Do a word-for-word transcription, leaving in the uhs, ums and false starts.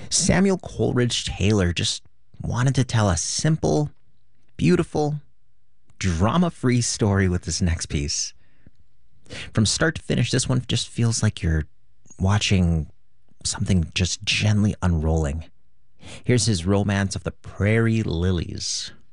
Samuel Coleridge Taylor just wanted to tell a simple, beautiful, drama free story with this next piece. From start to finish, this one just feels like you're watching something just gently unrolling. Here's his Romance of the Prairie Lilies.